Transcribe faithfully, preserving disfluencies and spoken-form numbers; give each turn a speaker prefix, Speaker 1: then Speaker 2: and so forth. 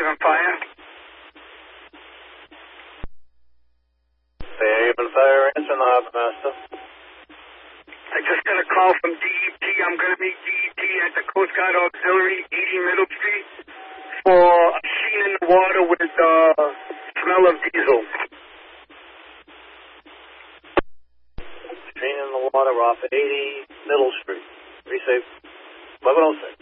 Speaker 1: on fire.
Speaker 2: Fairhaven Fire, answer the Harbor Master.
Speaker 1: I just got a call from D E T. I'm going to meet D E T at the Coast Guard Auxiliary, eighty Middle Street, for a scene in the water with uh, smell of diesel.
Speaker 2: Scene in the water off eighty Middle Street. Be safe. eleven oh six.